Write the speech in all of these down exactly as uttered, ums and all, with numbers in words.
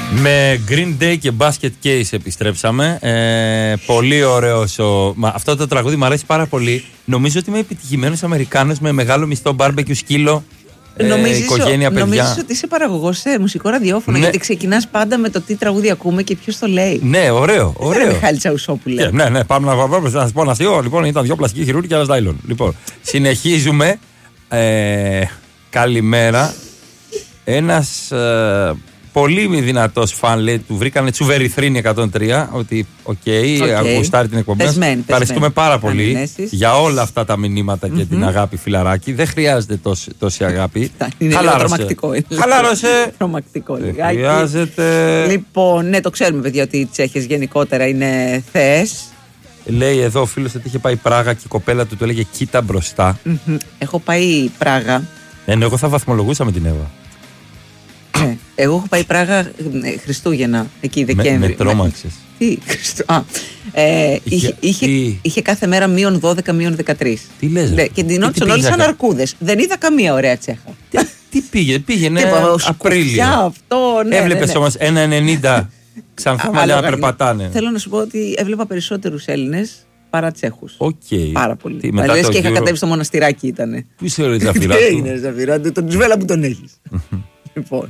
Με Green Day και Basket Case επιστρέψαμε. Ε, πολύ ωραίος ο... Μα, αυτό το τραγούδι μου αρέσει πάρα πολύ. Νομίζω ότι είμαι επιτυχημένος Αμερικάνος με μεγάλο μισθό, μπάρμπεκιου, σκύλο, ε, οικογένεια, παιδιά. Νομίζεις ότι είσαι παραγωγός σε μουσικό ραδιόφωνο, ναι. Γιατί ξεκινάς πάντα με το τι τραγούδι ακούμε και ποιος το λέει. Ναι, ωραίο, ωραίο. Είναι Μιχάλη Τσαουσόπουλε. Ναι, ναι, πάμε να, να σας πω ένα αστείο. Λοιπόν, ήταν δυο πλαστικοί χειρούργοι και ένας νάιλον. Λοιπόν, συνεχίζουμε. Ε, καλημέρα. Ένας... Ε, πολύ δυνατός φαν, λέει, του βρήκανε Τσουβεριθρίνη εκατόν τρία. Ότι, οκ, okay, okay. Γουστάρει την εκπομπή. Ευχαριστούμε πάρα πολύ Ανενέσεις. για όλα αυτά τα μηνύματα και mm-hmm. την αγάπη, φιλαράκι. Δεν χρειάζεται τόση, τόση αγάπη. Είναι τρομακτικό. Χαλάρωσε. Τρομακτικό, Δεν χρειάζεται. Λοιπόν, ναι, το ξέρουμε, παιδιά, ότι οι Τσέχες γενικότερα είναι θεές. Λέει εδώ ο φίλος ότι είχε πάει Πράγα και η κοπέλα του του έλεγε κοίτα μπροστά. Mm-hmm. Έχω πάει Πράγα. Ε, ναι, εγώ θα βαθμολογούσα με την Εύα. Ναι. Εγώ έχω πάει Πράγα Χριστούγεννα, εκεί Δεκέμβρη. Με, με τρόμαξες. Τι, Χριστού... Α, ε, είχε, είχε, τι... είχε κάθε μέρα μείον δώδεκα, μείον δεκατρία. Τι λες, ρε. Και ντυνόντουσαν όλοι σαν αρκούδες. Δεν είδα καμία ωραία Τσέχα. Τι, τι πήγε, πήγαινε Απρίλιο. Αυτό, ναι, έβλεπες ναι, ναι. όμως ένα ενενήντα ξανθά μαλλιά να περπατάνε. Θέλω να σου πω ότι έβλεπα περισσότερους Έλληνες παρά Τσέχους. Okay. Πάρα πολύ. Λες και είχα κατέβει στο μοναστηράκι ήτανε. Πού είσαι ο Ζαφυρά του. Τι έγινε Ζαφυρά του, τον Τζουβέλα που τον έχεις. Λοιπόν.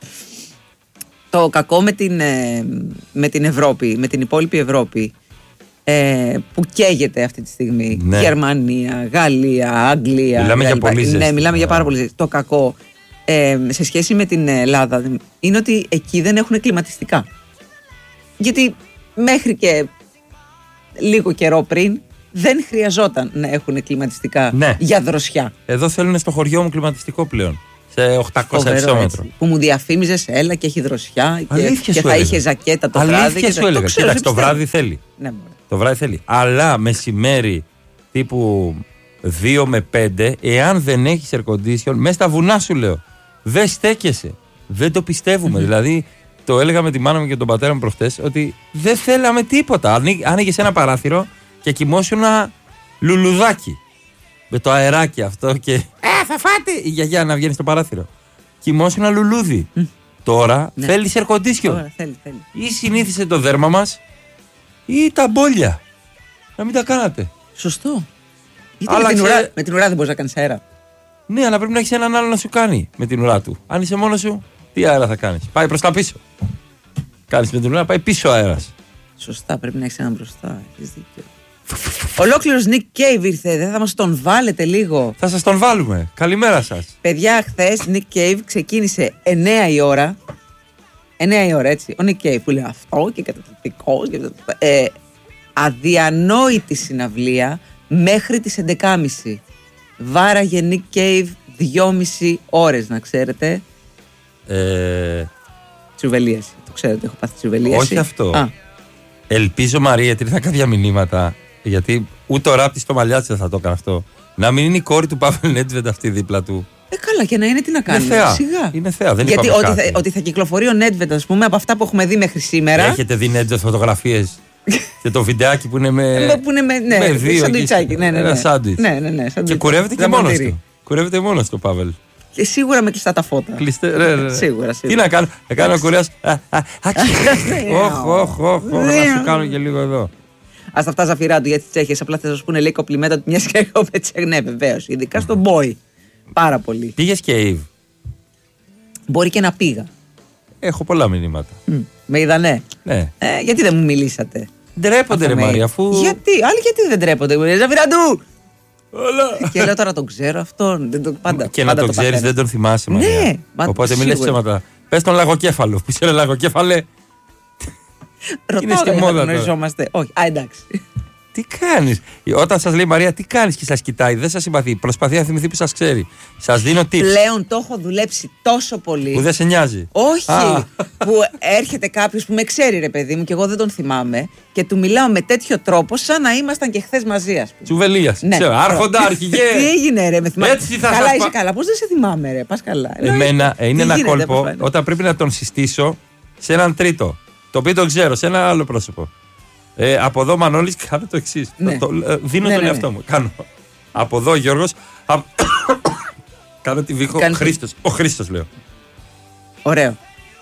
Το κακό με την, με την Ευρώπη, με την υπόλοιπη Ευρώπη, ε, που καίγεται αυτή τη στιγμή, ναι. Γερμανία, Γαλλία, Αγγλία. Μιλάμε για πολύ ζέστη. Ναι, μιλάμε yeah. για πάρα πολύ ζέστη. Το κακό ε, σε σχέση με την Ελλάδα είναι ότι εκεί δεν έχουν κλιματιστικά. Γιατί μέχρι και λίγο καιρό πριν δεν χρειαζόταν να έχουν κλιματιστικά ναι. για δροσιά. Εδώ θέλουν στο χωριό μου κλιματιστικό πλέον. Σε οκτακόσια χιλιόμετρα. Που μου διαφήμιζες, έλα και έχει δροσιά και, και θα είχε ζακέτα το Αλήθεια βράδυ. Αλήθεια σου έλεγα. Το, Κοίταξε, το βράδυ θέλει. Ναι, το βράδυ θέλει. Αλλά μεσημέρι τύπου δύο με πέντε, εάν δεν έχεις air condition, μέσα στα βουνά σου λέω, δεν στέκεσαι. Δεν το πιστεύουμε. Mm-hmm. Δηλαδή, το έλεγα με τη μάνα μου και τον πατέρα μου προχτές, ότι δεν θέλαμε τίποτα. Άνοιγες ένα παράθυρο και κοιμόσουν ένα λουλουδάκι. Με το αεράκι αυτό και. Ε, θα φάτε! Η γιαγιά να βγαίνει στο παράθυρο. Κοιμόσουν ένα λουλούδι. Mm. Τώρα ναι. θέλει air condition. Τώρα θέλει, θέλει. Ή συνήθισε το δέρμα μας, ή τα μπόλια. Να μην τα κάνατε. Σωστό. Αλλά με, την ουρά, με την ουρά δεν μπορείς να κάνεις αέρα. Ναι, αλλά πρέπει να έχεις έναν άλλο να σου κάνει με την ουρά του. Αν είσαι μόνος σου, τι αέρα θα κάνεις? Πάει προς τα πίσω. Κάνεις με την ουρά, πάει πίσω ο αέρας. Σωστά, πρέπει να έχεις έναν μπροστά. Έχεις δίκιο. Ολόκληρος Nick Cave ήρθε, δεν θα μας τον βάλετε λίγο? Θα σας τον βάλουμε. Καλημέρα σας. Παιδιά, χθες Nick Cave ξεκίνησε εννιά η ώρα. εννιά η ώρα, έτσι. Ο Nick Cave που λέει αυτό και καταπληκτικό. Ε, αδιανόητη συναυλία μέχρι τις έντεκα και μισή. Βάραγε Nick Cave δυόμιση ώρες, να ξέρετε. Ε... Τσουβελίαση. Το ξέρετε, έχω πάθει τσουβελίαση. Όχι αυτό. Α. Ελπίζω, Μαρία, γιατί ήρθα κάποια μηνύματα. Γιατί ούτε ο ράπτης στο μαλλιά δεν θα το έκανε αυτό. Να μην είναι η κόρη του Παύλ Νέντβεντ αυτή δίπλα του. Ε, καλά, και να είναι, τι να κάνει. Είναι θεά. Σιγά. Είναι θεά. Δεν γιατί ότι θα, ότι θα κυκλοφορεί ο Νέντβεντ, ας πούμε, από αυτά που έχουμε δει μέχρι σήμερα. Έχετε δει Νέντβεντ φωτογραφίες και το βιντεάκι που είναι με. που είναι με, ναι, με δύο. Σαντουιτσάκι. Ναι, ναι, ναι. Σάντουιτς. Ναι, ναι, ναι, και κουρεύεται και μόνος του. Κουρεύεται μόνος του, Παύλ. Και σίγουρα με κλειστά τα φώτα. Κλειστέ, ρε, ρε. Σίγουρα, σίγουρα. Τι να κάνω, να κάνω κουρέας. Όχι, όχι, όχι, να σου κάνω και λίγο εδώ. Ας αυτά Ζαφυρά του για τις Τσέχες. Απλά θα σας πούνε λέει κοπλιμέντα του μιας και εγώ με Τσέχ. Ναι, βεβαίως. Ειδικά στον Boy. Πάρα πολύ. Πήγες και Eve? Μπορεί και να πήγα. Έχω πολλά μηνύματα. Mm. Με είδανε. Ναι. Ε, γιατί δεν μου μιλήσατε? Ντρέπονται, ρε Μαρία, αφού. Γιατί, άλλοι γιατί δεν ντρέπονται? Ζαφυρά του! Και λέω τώρα τον ξέρω αυτόν. Δεν το, πάντα, και πάντα να τον ξέρεις, δεν τον θυμάσαι, Μαρία. Ναι, οπότε μην λες ψέματα. Πες τον λαγοκέφαλο. Που είσαι λαγοκέφαλε. Είναι στη μόδα. Γνωριζόμαστε. Όχι, α, εντάξει. Τι κάνεις? Όταν σας λέει Μαρία, τι κάνεις και σας κοιτάει, δεν σας συμπαθεί. Προσπαθεί να θυμηθεί που σας ξέρει. Σας δίνω tips. Πλέον το έχω δουλέψει τόσο πολύ. Που δεν σε νοιάζει. Όχι. Που έρχεται κάποιος που με ξέρει, ρε παιδί μου, και εγώ δεν τον θυμάμαι, και του μιλάω με τέτοιο τρόπο, σαν να ήμασταν και χθες μαζί, ας πούμε. Τσουβελίας. Ναι. Άρχοντα, αρχηγέ. Τι έγινε, ρε, με θυμάμαι. Έτσι θα καλά, σας είσαι πα... καλά. Πώς δεν σε θυμάμαι, ρε. Πας καλά. Εμένα τι είναι ένα γίνεται, κόλπο όταν πρέπει να τον συστήσω σε έναν τρίτο. Το οποίο τον ξέρω, σε ένα άλλο πρόσωπο. Ε, από εδώ Μανώλης, κάνω το εξής. Ναι. Το, ε, δίνω ναι, τον ναι, εαυτό ναι. μου. Κάνω. Από εδώ Γιώργος. Α... κάνω τη Βίχο. Κάνεις... Χρήστος. Ο Χρήστος λέω. Ωραίο.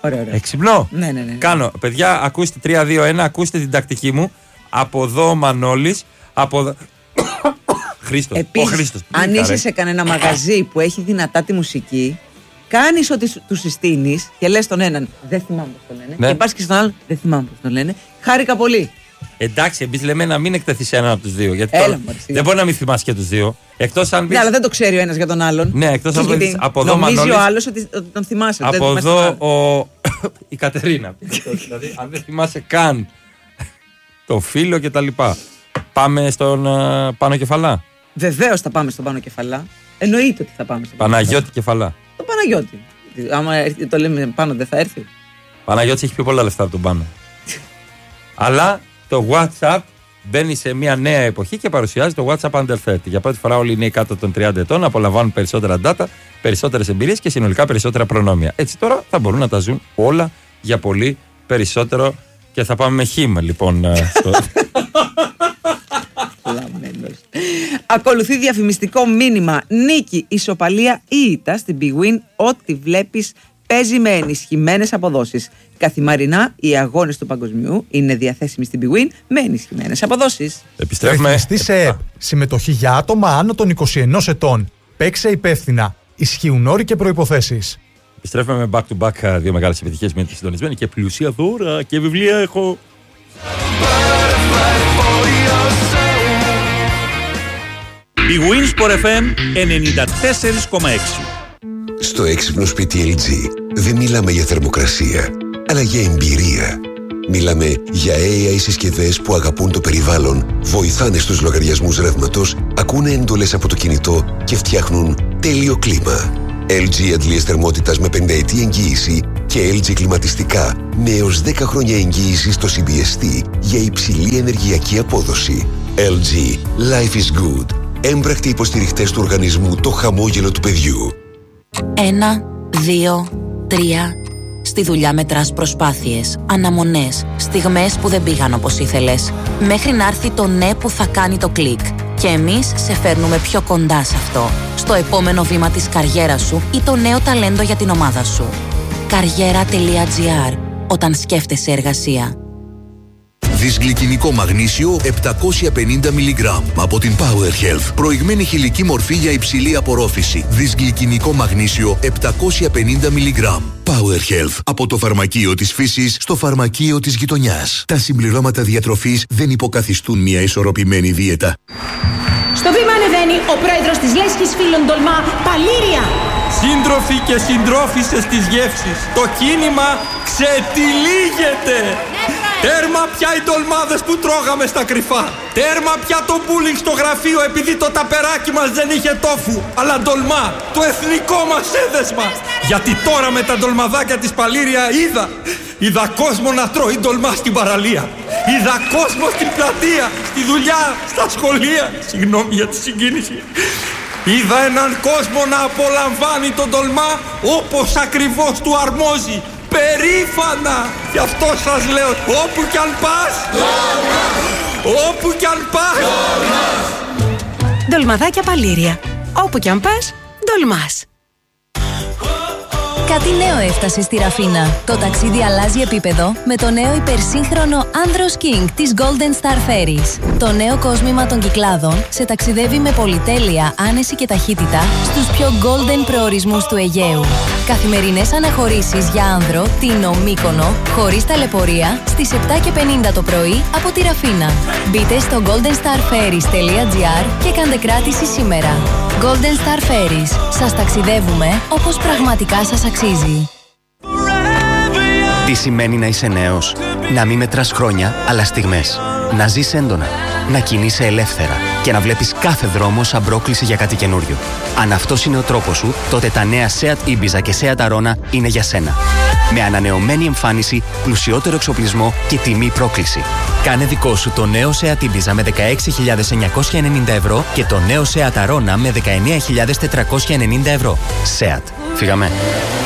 Ωραία, ωραία. Εξυπνώ. Ναι, ναι, ναι. Κάνω. Παιδιά, ακούστε τρία, δύο, ένα, ακούστε την τακτική μου. Από εδώ ο Μανώλης. Από εδώ. Χρήστος. Επίσης, αν είσαι σε κανένα μαγαζί που έχει δυνατά τη μουσική, κάνεις ότι του συστήνεις και λες τον έναν, δεν θυμάμαι πώς το λένε. Ναι. Και πας και στον άλλον, δεν θυμάμαι πώς το λένε. Χάρηκα πολύ. Εντάξει, εμείς λέμε να μην εκτεθεί σε έναν από τους δύο. Γιατί Έλα, τώρα δεν μπορεί να μην θυμάσαι και τους δύο. Εκτός αν πεις... Ναι, αλλά δεν το ξέρει ο ένας για τον άλλον. Ναι, εκτός αν πεις από εδώ νομίζει Μανώλης, ο άλλος ότι τον θυμάσαι. από εδώ ο... η Κατερίνα. Δηλαδή, αν δεν θυμάσαι καν το φίλο και τα λοιπά. Πάμε στον uh, Πάνο Κεφαλά. Βεβαίως θα πάμε στον Πάνο Κεφαλά. Εννοείται ότι θα πάμε στον Παναγιώτη Κεφαλά. Το Παναγιώτη. Άμα το λέμε πάνω, δεν θα έρθει. Παναγιώτης έχει πιο πολλά λεφτά από τον Πάνο. Αλλά το WhatsApp μπαίνει σε μια νέα εποχή και παρουσιάζει το WhatsApp Under τριάντα. Για πρώτη φορά όλοι οι νέοι κάτω των τριάντα ετών απολαμβάνουν περισσότερα data, περισσότερες εμπειρίες και συνολικά περισσότερα προνόμια. Έτσι τώρα θα μπορούν να τα ζουν όλα για πολύ περισσότερο και θα πάμε με χύμα λοιπόν. Στο... Ακολουθεί διαφημιστικό μήνυμα νίκη, ισοπαλία ή ήττα στην Big Win. Ό,τι βλέπεις παίζει με ενισχυμένες αποδόσεις. Καθημερινά οι αγώνες του παγκοσμιού είναι διαθέσιμοι στην Big Win με ενισχυμένες αποδόσεις. Επιστρέφουμε. Ρυθμιστή σε ΕΠ. Συμμετοχή για άτομα άνω των είκοσι ενός ετών. Παίξε υπεύθυνα. Ισχύουν όροι και προϋποθέσεις. Επιστρέφουμε με back to back δύο μεγάλες επιτυχίες με τη συντονισμένη και πλουσία δώρα και βιβλία έχω. Η Winsport εφ εμ ενενήντα τέσσερα κόμμα έξι. Στο έξυπνο σπίτι ελ τζι δεν μιλάμε για θερμοκρασία, αλλά για εμπειρία. Μιλάμε για έι άι συσκευές που αγαπούν το περιβάλλον, βοηθάνε στους λογαριασμούς ρεύματος, ακούνε εντολές από το κινητό και φτιάχνουν τέλειο κλίμα. ελ τζι αντλίες θερμότητας με πενταετή εγγύηση και ελ τζι κλιματιστικά με έως δέκα χρόνια εγγύηση στο σι μπι ες τι για υψηλή ενεργειακή απόδοση. ελ τζι. Life is good. Έμπρακτοι υποστηριχτές του οργανισμού Το Χαμόγελο του Παιδιού. Ένα, δύο, τρία. Στη δουλειά μετράς προσπάθειες, αναμονές, στιγμές που δεν πήγαν όπως ήθελες. Μέχρι να έρθει το ναι που θα κάνει το κλικ. Και εμείς σε φέρνουμε πιο κοντά σε αυτό. Στο επόμενο βήμα της καριέρας σου ή το νέο ταλέντο για την ομάδα σου. Καριέρα τελεία τζι άρ. Όταν σκέφτεσαι εργασία. Δυσγλυκινικό μαγνήσιο επτακόσια πενήντα μιλιγκράμμ από την Power Health. Προηγμένη χηλική μορφή για υψηλή απορρόφηση. Δυσγλυκινικό μαγνήσιο επτακόσια πενήντα μιλιγκράμμ. Power Health. Από το φαρμακείο της φύσης στο φαρμακείο της γειτονιάς. Τα συμπληρώματα διατροφής δεν υποκαθιστούν μια ισορροπημένη δίαιτα. Στο βήμα ανεβαίνει ο πρόεδρος της Λέσχης Φίλων Τολμά, Παλήρια. Σύντροφοι και συντρόφισσες της γεύσης, το κίνημα ξετυλίγεται. Τέρμα πια οι ντολμάδες που τρώγαμε στα κρυφά. Τέρμα πια το μπούλινγκ στο γραφείο επειδή το ταπεράκι μας δεν είχε τόφου. Αλλά ντολμά, το εθνικό μας έδεσμα. Γιατί τώρα με τα ντολμαδάκια της Παλήρια είδα. Είδα κόσμο να τρώει ντολμά στην παραλία. Είδα κόσμο στην πλατεία, στη δουλειά, στα σχολεία. Συγγνώμη για τη συγκίνηση. Είδα έναν κόσμο να απολαμβάνει τον ντολμά όπως ακριβώς του αρμόζει. Περήφανα! Γι' αυτό σας λέω, όπου κι αν πας, ντολμάς! Όπου κι αν πας, ντολμάς! Ντολμαδάκια Παλήρια. Όπου κι αν πας, ντολμάς. Κάτι νέο έφτασε στη Ραφίνα. Το ταξίδι αλλάζει επίπεδο με το νέο υπερσύγχρονο Andros King της Golden Star Ferries. Το νέο κόσμημα των Κυκλάδων σε ταξιδεύει με πολυτέλεια, άνεση και ταχύτητα στους πιο golden προορισμούς του Αιγαίου. Καθημερινές αναχωρήσεις για άνδρο, Τίνο, Μύκονο, χωρίς ταλαιπωρία, στις επτά και πενήντα το πρωί από τη Ραφίνα. Μπείτε στο golden star ferries τελεία τζι άρ και κάντε κράτηση σήμερα. Golden Star Ferries. Σας ταξιδεύουμε όπως πραγματικά σας αξίζει. Τι σημαίνει να είσαι νέος? Να μην μετράς χρόνια, αλλά στιγμές. Να ζεις έντονα. Να κινείσαι ελεύθερα. Και να βλέπεις κάθε δρόμο σαν πρόκληση για κάτι καινούριο. Αν αυτός είναι ο τρόπος σου, τότε τα νέα Seat Ibiza και Seat Arona είναι για σένα. Με ανανεωμένη εμφάνιση, πλουσιότερο εξοπλισμό και τιμή πρόκληση. Κάνε δικό σου το νέο Seat Ibiza με δεκαέξι χιλιάδες εννιακόσια ενενήντα ευρώ και το νέο Seat Arona με δεκαεννέα χιλιάδες τετρακόσια ενενήντα ευρώ. Seat. Φύγαμε.